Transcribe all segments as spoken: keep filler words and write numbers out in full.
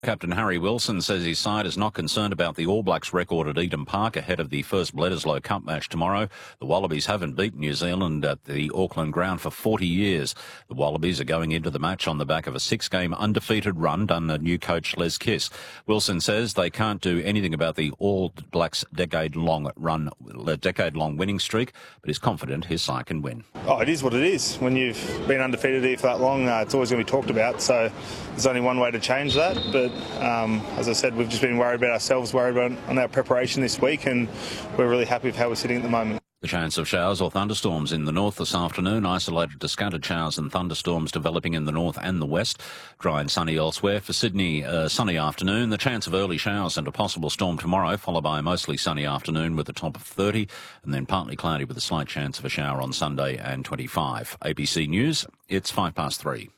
Captain Harry Wilson says his side is not concerned about the All Blacks record at Eden Park ahead of the first Bledisloe Cup match tomorrow. The Wallabies haven't beaten New Zealand at the Auckland ground for forty years. The Wallabies are going into the match on the back of a six-game undefeated run under new coach Les Kiss. Wilson says they can't do anything about the All Blacks' decade-long run, decade-long winning streak, but is confident his side can win. Oh, it is what it is. When you've been undefeated here for that long, uh, it's always going to be talked about. So there's only one way to change that, but Um, as I said, we've just been worried about ourselves, worried about on our preparation this week, and we're really happy with how we're sitting at the moment. The chance of showers or thunderstorms in the north this afternoon. Isolated to scattered showers and thunderstorms developing in the north and the west. Dry and sunny elsewhere. For Sydney, uh, sunny afternoon. The chance of early showers and a possible storm tomorrow, followed by a mostly sunny afternoon with a top of thirty, and then partly cloudy with a slight chance of a shower on Sunday and twenty-five. A B C News, it's five past three.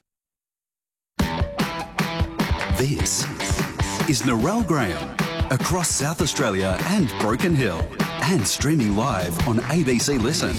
This is Narelle Graham, across South Australia and Broken Hill, and streaming live on A B C Listen.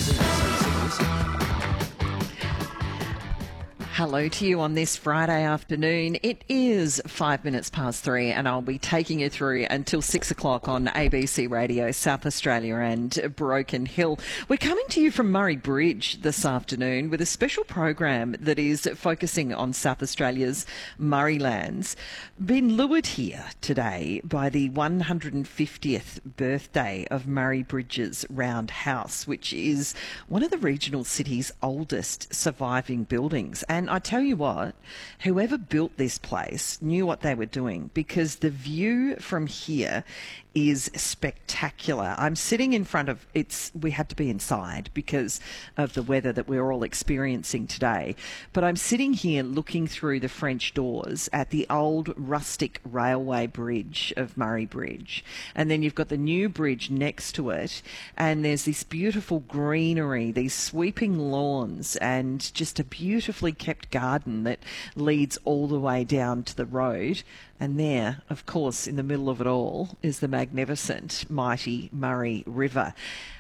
Hello to you on this Friday afternoon. It is five minutes past three, and I'll be taking you through until six o'clock on A B C Radio, South Australia and Broken Hill. We're coming to you from Murray Bridge this afternoon with a special program that is focusing on South Australia's Murraylands. Been lured here today by the one hundred fiftieth birthday of Murray Bridge's Roundhouse, which is one of the regional city's oldest surviving buildings. And I tell you what, whoever built this place knew what they were doing, because the view from here is spectacular. I'm sitting in front of, it's, we had to be inside because of the weather that we're all experiencing today, but I'm sitting here looking through the French doors at the old rustic railway bridge of Murray Bridge, and then you've got the new bridge next to it, and there's this beautiful greenery, these sweeping lawns, and just a beautifully kept garden that leads all the way down to the road. And there, of course, in the middle of it all, is the magnificent, mighty Murray River.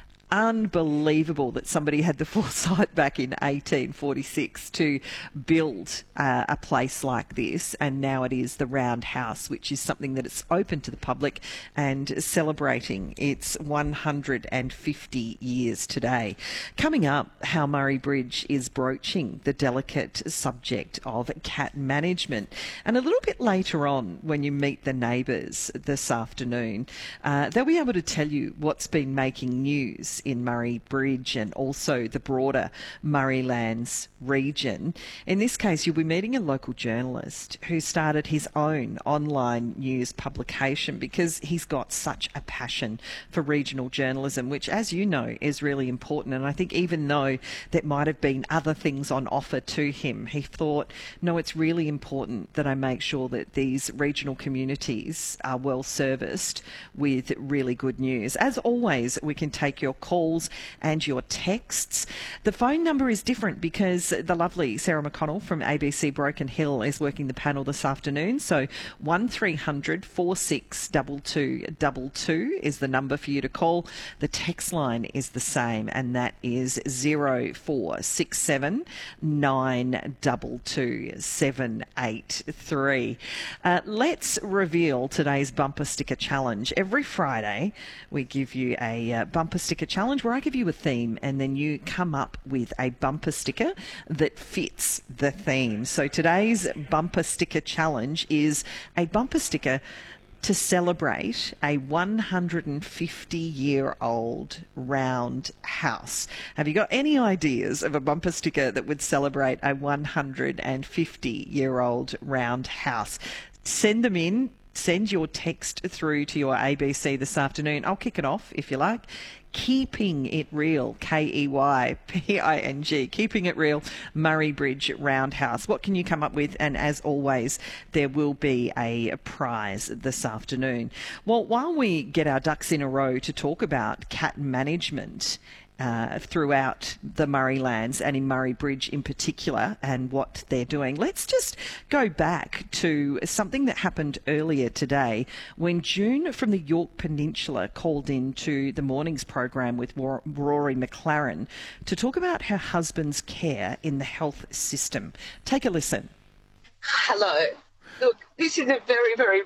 Unbelievable that somebody had the foresight back in eighteen forty-six to build uh, a place like this, and now it is the Roundhouse, which is something that it's open to the public and celebrating its one hundred fifty years today. Coming up, how Murray Bridge is broaching the delicate subject of cat management, and a little bit later on, when you meet the neighbours this afternoon, uh, they'll be able to tell you what's been making news in Murray Bridge and also the broader Murraylands region. In this case, you'll be meeting a local journalist who started his own online news publication because he's got such a passion for regional journalism, which, as you know, is really important. And I think even though there might have been other things on offer to him, he thought, no, it's really important that I make sure that these regional communities are well serviced with really good news. As always, we can take your calls and your texts. The phone number is different because the lovely Sarah McConnell from A B C Broken Hill is working the panel this afternoon. So one three hundred four six two two two two is the number for you to call. The text line is the same, and that is zero four six seven nine two two seven eight three. Uh, let's reveal today's bumper sticker challenge. Every Friday we give you a uh, bumper sticker challenge where I give you a theme and then you come up with a bumper sticker that fits the theme. So today's bumper sticker challenge is a bumper sticker to celebrate a one hundred fifty year old round house. Have you got any ideas of a bumper sticker that would celebrate a one hundred fifty year old round house? Send them in. Send your text through to your A B C this afternoon. I'll kick it off if you like. Keeping It Real, K E Y P I N G, Keeping It Real, Murray Bridge Roundhouse. What can you come up with? And as always, there will be a prize this afternoon. Well, while we get our ducks in a row to talk about cat management Uh, throughout the Murraylands and in Murray Bridge in particular and what they're doing, let's just go back to something that happened earlier today when June from the Yorke Peninsula called in to the morning's program with Rory McLaren to talk about her husband's care in the health system. Take a listen. Hello. Look, this is a very, very